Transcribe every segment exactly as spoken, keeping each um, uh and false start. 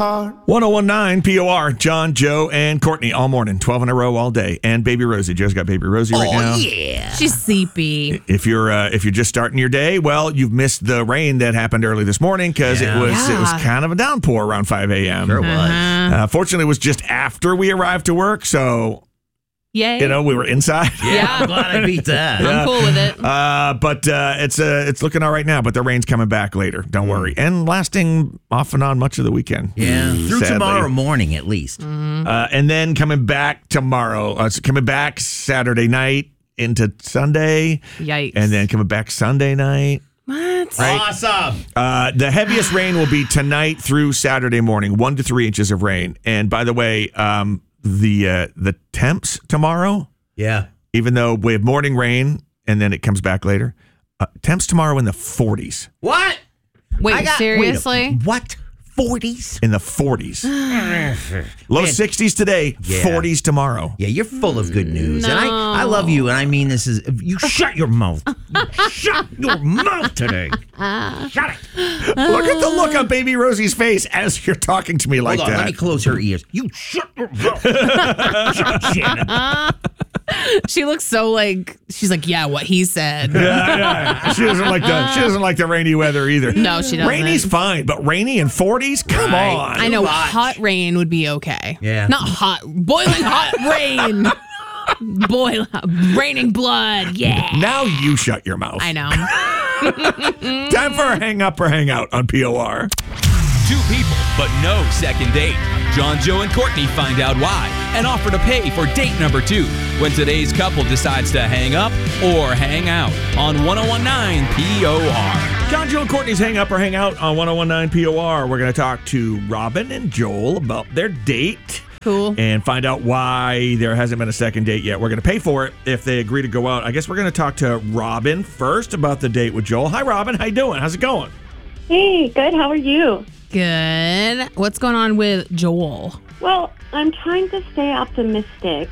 one oh one nine P O R, John, Joe, and Courtney all morning, twelve in a row all day. And Baby Rosie. Joe's got Baby Rosie right oh, now. Oh, yeah. She's sleepy. If you're uh, if you're just starting your day, well, you've missed the rain that happened early this morning because Yeah. it was Yeah. it was kind of a downpour around five a.m. Sure was. Uh-huh. Uh, fortunately, it was just after we arrived to work, so, Yay. you know, we were inside. Yeah, I'm glad I beat that. I'm cool with it. Uh, but uh, it's uh, it's looking all right now, but the rain's coming back later. Don't worry. And lasting off and on much of the weekend. Yeah, through sadly. tomorrow morning at least. Uh, and then coming back tomorrow, uh, it's coming back Saturday night into Sunday. Yikes. And then coming back Sunday night. What? Right. Awesome. Uh, the heaviest rain will be tonight through Saturday morning, one to three inches of rain. And by the way, um, the uh, the temps tomorrow, Yeah. even though we have morning rain and then it comes back later, uh, temps tomorrow in the forties. What? Wait, I got- seriously? wait a- what? forties? In the forties. Low Man. sixties today, Yeah. forties tomorrow. Yeah, you're full of good news. And I, I love you, and I mean this is, you shut your mouth. You shut your mouth today. Shut it. Look at the look on Baby Rosie's face as you're talking to me like Hold on, let me that. close her ears. You shut your mouth. Shut Shannon. She looks so like, she's like, yeah, what he said. Yeah, yeah. She doesn't like the she doesn't like the rainy weather either. No, she doesn't. Rainy's fine, but rainy in forties? Come Right. on. I know Much. hot rain would be okay. Yeah. Not hot, boiling hot rain. Boil, raining blood. Yeah. Now you shut your mouth. I know. Time for a hang up or hang out on P O R. Two people, but no second date. John, Joe, and Courtney find out why and offer to pay for date number two when today's couple decides to hang up or hang out on one oh one nine P O R. John, Joe, and Courtney's hang up or hang out on one oh one nine P O R. We're going to talk to Robin and Joel about their date. Cool. And find out why there hasn't been a second date yet. We're going to pay for it if they agree to go out. I guess we're going to talk to Robin first about the date with Joel. Hi, Robin. How you doing? How's it going? Hey, good. How are you? Good. What's going on with Joel? Well, I'm trying to stay optimistic.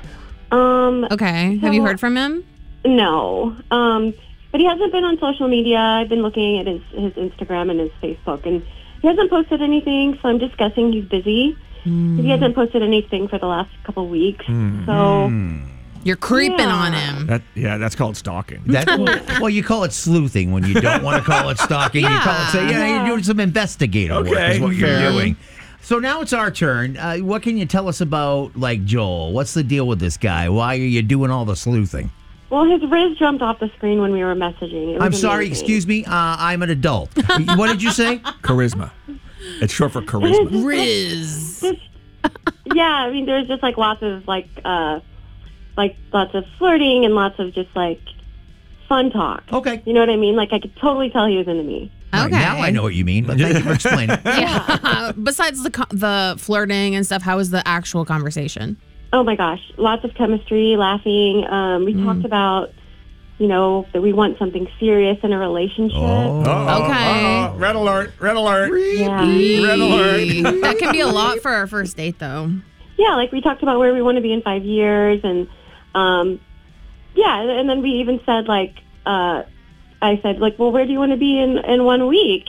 Um, Okay. Have you So- heard from him? no. Um, but he hasn't been on social media. I've been looking at his, his Instagram and his Facebook, and he hasn't posted anything, so I'm just guessing he's busy. He hasn't posted anything for the last couple weeks. So, You're creeping Yeah. on him. That Yeah, that's called stalking. That, well, you call it sleuthing when you don't want to call it stalking. You call it, say, yeah, you're doing some investigator work Okay, is what you're fair. doing. So now it's our turn. Uh, what can you tell us about, like, Joel? What's the deal with this guy? Why are you doing all the sleuthing? well, his Riz jumped off the screen when we were messaging. It was I'm sorry, amazing. excuse me. Uh, I'm an adult. What did you say? Charisma. It's short for charisma. Riz. Just, yeah, I mean, there's just like lots of like, uh, like lots of flirting and lots of just like fun talk. Okay. You know what I mean? Like I could totally tell he was into me. All Okay. right, now I know what you mean, but thank you for explaining. Yeah. Besides the co- the flirting and stuff, how was the actual conversation? Oh my gosh, lots of chemistry, laughing. Um, we talked about, you know, that we want something serious in a relationship. Oh. Uh-oh, Okay. uh-oh. Red alert. Red alert. Yeah. Red alert. That can be a lot for our first date, though. Yeah, like we talked about where we want to be in five years, and um, yeah, and then we even said like, uh, I said like, well, where do you want to be in in one week?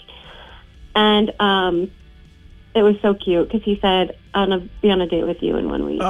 And um, it was so cute because he said, "I want to be on a date with you in one week."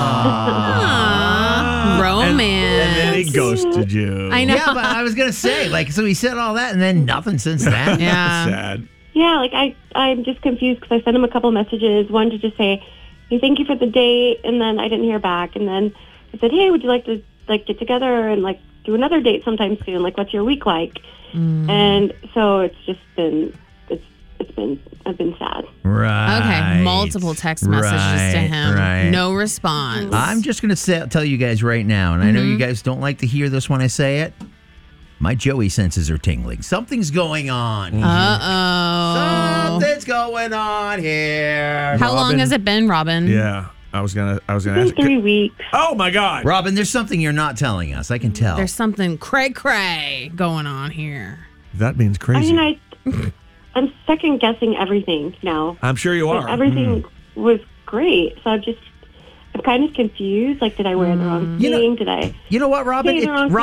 Aww. Romance. And then he ghosted you. I know. Yeah, but I was gonna say, like, so he said all that, and then nothing since then. Yeah. Sad. Yeah, like I, I'm just confused because I sent him a couple messages. One to just say, "Hey, thank you for the date," and then I didn't hear back. And then I said, "Hey, would you like to like get together and like do another date sometime soon? Like, what's your week like?" Mm. And so it's just been, it's it's been, I've been sad. Right. Okay, multiple text messages to Right, him. right. No response. I'm just going to tell you guys right now, and I know you guys don't like to hear this when I say it. My Joey senses are tingling. Something's going on. Uh-oh. Something's going on here. How long Robin. has it been, Robin? Yeah. I was gonna. I was gonna It's ask. been three weeks. Oh my God. Robin, there's something you're not telling us. I can tell. There's something cray-cray going on here. That means I crazy. mean, I, I'm second guessing everything now. I'm sure you Like, are. everything was great, so I'm just, I'm kind of confused. Like, did I wear the wrong You know- thing? Did I? You know what, Robin? Say the It- wrong Robin, thing.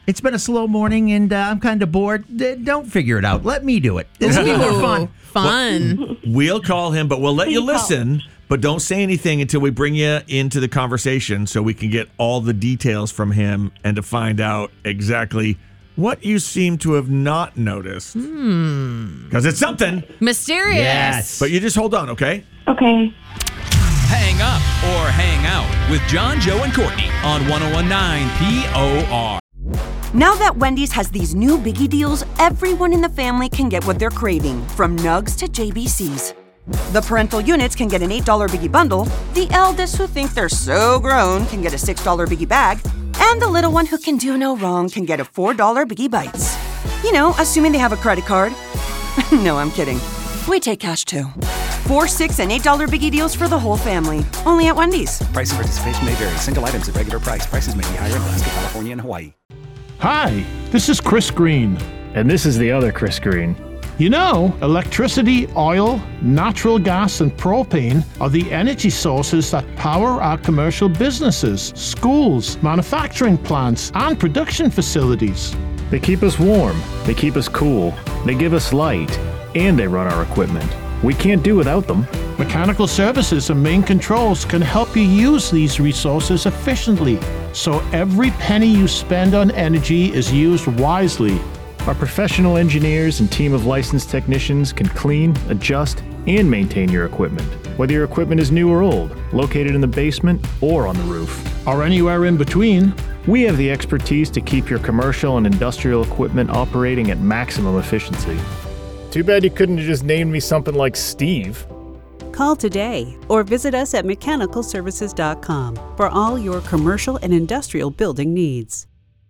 It's been a slow morning, and uh, I'm kind of bored. D- don't figure it out. Let me do it. This will be more fun. Ooh, Fun. We'll call him, but we'll let you Please call. listen. But don't say anything until we bring you into the conversation so we can get all the details from him and to find out exactly what you seem to have not noticed. Because it's something. Mysterious. Yes. But you just hold on, okay? Okay. Hang up or hang out with John, Joe, and Courtney on one oh one point nine P O R. Now that Wendy's has these new biggie deals, everyone in the family can get what they're craving, from nugs to J B Cs. The parental units can get an eight dollar biggie bundle, the eldest who think they're so grown can get a six dollar biggie bag, and the little one who can do no wrong can get a four dollar biggie bites. You know, assuming they have a credit card. No, I'm kidding. We take cash too. Four, six, and eight dollar biggie deals for the whole family. Only at Wendy's. Price and participation may vary. Single items at regular price. Prices may be higher in Alaska, California, and Hawaii. Hi, this is Chris Green. And this is the other Chris Green. You know, electricity, oil, natural gas, and propane are the energy sources that power our commercial businesses, schools, manufacturing plants, and production facilities. They keep us warm, they keep us cool, they give us light, and they run our equipment. We can't do without them. Mechanical services and main controls can help you use these resources efficiently, so every penny you spend on energy is used wisely. Our professional engineers and team of licensed technicians can clean, adjust, and maintain your equipment, whether your equipment is new or old, located in the basement or on the roof. Or anywhere in between. We have the expertise to keep your commercial and industrial equipment operating at maximum efficiency. Too bad you couldn't have just named me something like Steve. Call today or visit us at mechanical services dot com for all your commercial and industrial building needs.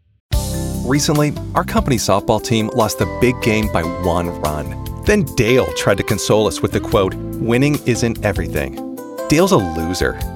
Recently, our company softball team lost the big game by one run. Then Dale tried to console us with the quote, "Winning isn't everything." Dale's a loser,